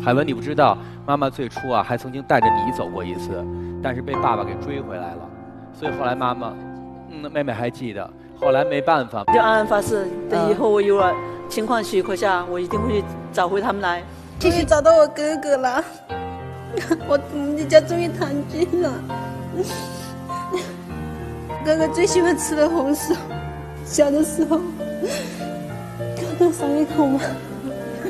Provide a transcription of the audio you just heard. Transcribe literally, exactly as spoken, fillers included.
海文，你不知道，妈妈最初啊还曾经带着你走过一次，但是被爸爸给追回来了，所以后来妈妈，嗯，妹妹还记得，后来没办法， 就暗暗发誓，等以后我有了情况许可下，我一定会去找回他们来。 终于找到我哥哥了，我我们一家终于团聚了。哥哥最喜欢吃的红薯，小的时候，刚刚伤一口嘛。